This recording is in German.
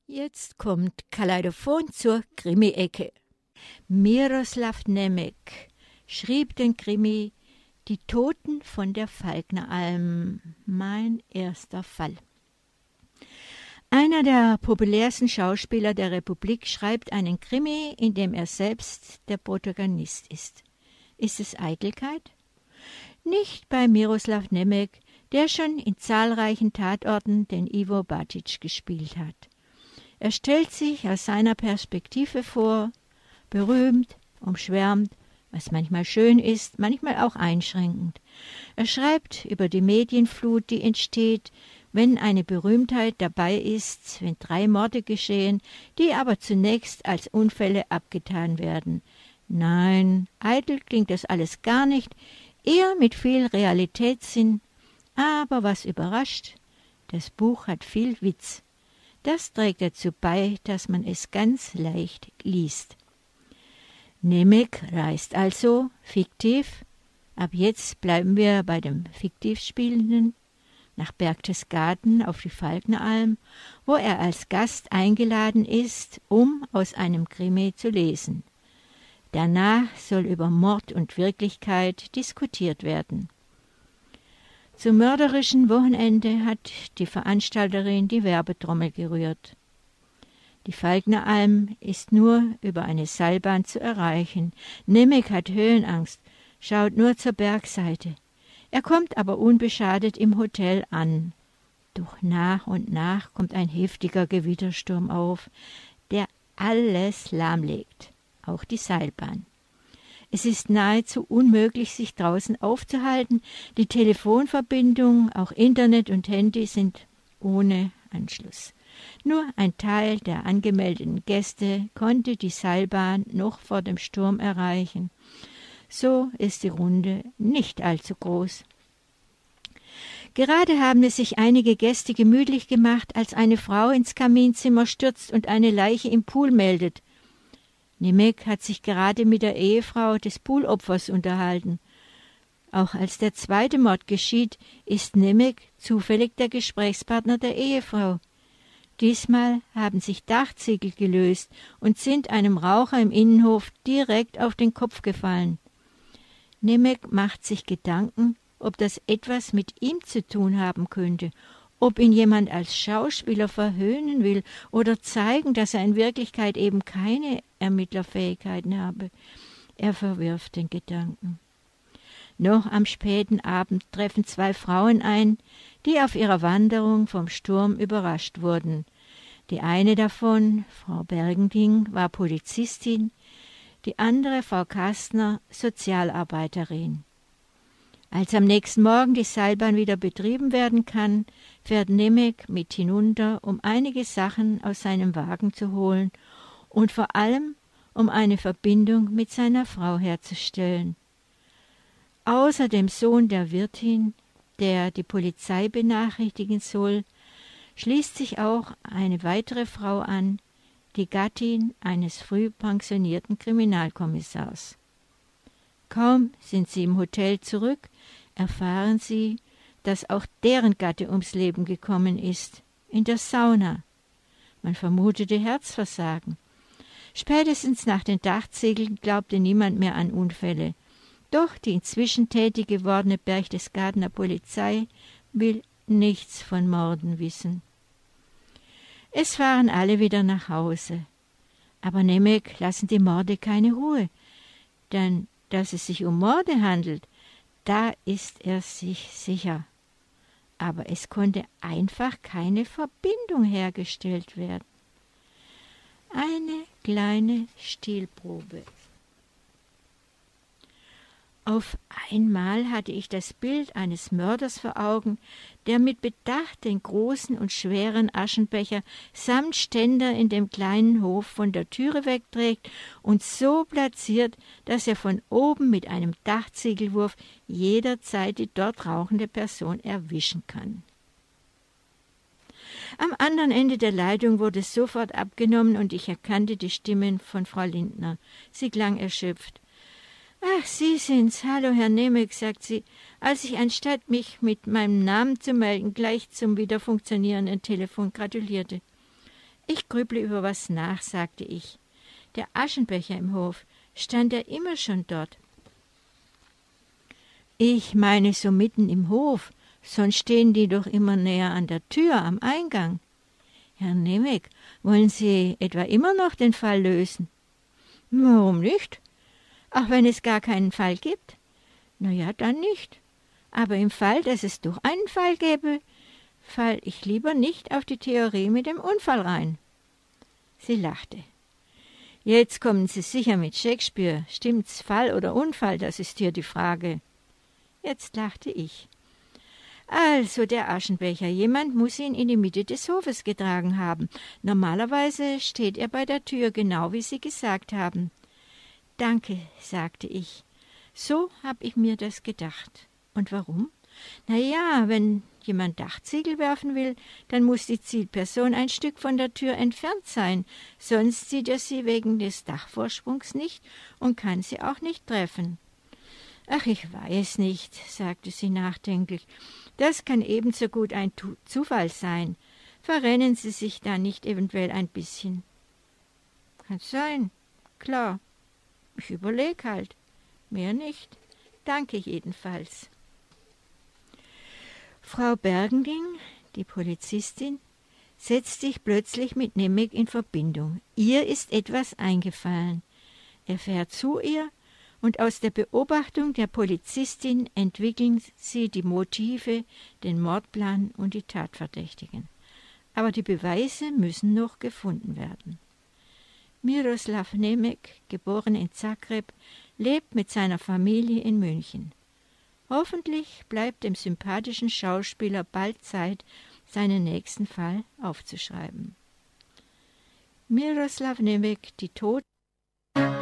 Jetzt kommt Kaleidophon zur Krimi-Ecke. Miroslav Nemec schrieb den Krimi Die Toten von der Falkneralm, mein erster Fall. Einer der populärsten Schauspieler der Republik schreibt einen Krimi, in dem er selbst der Protagonist ist. Ist es Eitelkeit? Nicht bei Miroslav Nemec, der schon in zahlreichen Tatorten den Ivo Batic gespielt hat. Er stellt sich aus seiner Perspektive vor, berühmt, umschwärmt, was manchmal schön ist, manchmal auch einschränkend. Er schreibt über die Medienflut, die entsteht, wenn eine Berühmtheit dabei ist, wenn 3 Morde geschehen, die aber zunächst als Unfälle abgetan werden. Nein, eitel klingt das alles gar nicht, eher mit viel Realitätssinn. Aber was überrascht, das Buch hat viel Witz. Das trägt dazu bei, dass man es ganz leicht liest. Nemec reist also fiktiv, ab jetzt bleiben wir bei dem fiktiv Spielenden, nach Berchtesgaden auf die Falkneralm, wo er als Gast eingeladen ist, um aus einem Krimi zu lesen. Danach soll über Mord und Wirklichkeit diskutiert werden. Zum mörderischen Wochenende hat die Veranstalterin die Werbetrommel gerührt. Die Falkneralm ist nur über eine Seilbahn zu erreichen. Nemec hat Höhenangst, schaut nur zur Bergseite. Er kommt aber unbeschadet im Hotel an. Doch nach und nach kommt ein heftiger Gewittersturm auf, der alles lahmlegt, auch die Seilbahn. Es ist nahezu unmöglich, sich draußen aufzuhalten. Die Telefonverbindung, auch Internet und Handy sind ohne Anschluss. Nur ein Teil der angemeldeten Gäste konnte die Seilbahn noch vor dem Sturm erreichen. So ist die Runde nicht allzu groß. Gerade haben es sich einige Gäste gemütlich gemacht, als eine Frau ins Kaminzimmer stürzt und eine Leiche im Pool meldet. Nemec hat sich gerade mit der Ehefrau des Poolopfers unterhalten. Auch als der zweite Mord geschieht, ist Nemec zufällig der Gesprächspartner der Ehefrau. Diesmal haben sich Dachziegel gelöst und sind einem Raucher im Innenhof direkt auf den Kopf gefallen. Nemec macht sich Gedanken, ob das etwas mit ihm zu tun haben könnte, ob ihn jemand als Schauspieler verhöhnen will oder zeigen, dass er in Wirklichkeit eben keine Ermittlerfähigkeiten habe. Er verwirft den Gedanken. Noch am späten Abend treffen 2 Frauen ein, die auf ihrer Wanderung vom Sturm überrascht wurden. Die eine davon, Frau Bergending, war Polizistin, die andere, Frau Kastner, Sozialarbeiterin. Als am nächsten Morgen die Seilbahn wieder betrieben werden kann, fährt Nemec mit hinunter, um einige Sachen aus seinem Wagen zu holen und vor allem, um eine Verbindung mit seiner Frau herzustellen. Außer dem Sohn der Wirtin, der die Polizei benachrichtigen soll, schließt sich auch eine weitere Frau an, die Gattin eines früh pensionierten Kriminalkommissars. Kaum sind sie im Hotel zurück, erfahren sie, dass auch deren Gatte ums Leben gekommen ist, in der Sauna. Man vermutete Herzversagen. Spätestens nach den Dachziegeln glaubte niemand mehr an Unfälle. Doch die inzwischen tätig gewordene Berchtesgadener Polizei will nichts von Morden wissen. Es fahren alle wieder nach Hause. Aber Nemec lassen die Morde keine Ruhe, denn dass es sich um Morde handelt, da ist er sich sicher. Aber es konnte einfach keine Verbindung hergestellt werden. Eine kleine Stilprobe. Auf einmal hatte ich das Bild eines Mörders vor Augen, der mit Bedacht den großen und schweren Aschenbecher samt Ständer in dem kleinen Hof von der Türe wegträgt und so platziert, dass er von oben mit einem Dachziegelwurf jederzeit die dort rauchende Person erwischen kann. Am anderen Ende der Leitung wurde es sofort abgenommen und ich erkannte die Stimme von Frau Lindner. Sie klang erschöpft. »Ach, Sie sind's. Hallo, Herr Nemec«, sagt sie, als ich anstatt mich mit meinem Namen zu melden, gleich zum wieder funktionierenden Telefon gratulierte. Ich grüble über was nach, sagte ich. Der Aschenbecher im Hof, stand er immer schon dort? Ich meine so mitten im Hof, sonst stehen die doch immer näher an der Tür am Eingang. Herr Nemec, wollen Sie etwa immer noch den Fall lösen? Warum nicht? Auch wenn es gar keinen Fall gibt? Na ja, dann nicht. Aber im Fall, dass es doch einen Fall gäbe, fall ich lieber nicht auf die Theorie mit dem Unfall rein. Sie lachte. Jetzt kommen Sie sicher mit Shakespeare. Stimmt's, Fall oder Unfall, das ist hier die Frage. Jetzt lachte ich. Also der Aschenbecher, jemand muss ihn in die Mitte des Hofes getragen haben. Normalerweise steht er bei der Tür, genau wie Sie gesagt haben. Danke, sagte ich. So hab ich mir das gedacht. Und warum? Na ja, wenn jemand Dachziegel werfen will, dann muss die Zielperson ein Stück von der Tür entfernt sein, sonst sieht er sie wegen des Dachvorsprungs nicht und kann sie auch nicht treffen. Ach, ich weiß nicht, sagte sie nachdenklich. Das kann ebenso gut ein Zufall sein. Verrennen Sie sich da nicht eventuell ein bisschen? Kann sein, klar. Ich überleg halt. Mehr nicht. Danke jedenfalls. Frau Bergending, die Polizistin, setzt sich plötzlich mit Nemec in Verbindung. Ihr ist etwas eingefallen. Er fährt zu ihr, und aus der Beobachtung der Polizistin entwickeln sie die Motive, den Mordplan und die Tatverdächtigen. Aber die Beweise müssen noch gefunden werden. Miroslav Nemec, geboren in Zagreb, lebt mit seiner Familie in München. Hoffentlich bleibt dem sympathischen Schauspieler bald Zeit, seinen nächsten Fall aufzuschreiben. Miroslav Nemec, die Tote